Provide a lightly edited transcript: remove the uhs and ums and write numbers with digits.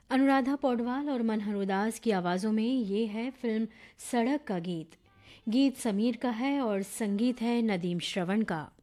अनुराधा पौडवाल और मनहर उदास की आवाज़ों में ये है फिल्म सड़क का गीत। गीत समीर का है और संगीत है नदीम श्रवण का।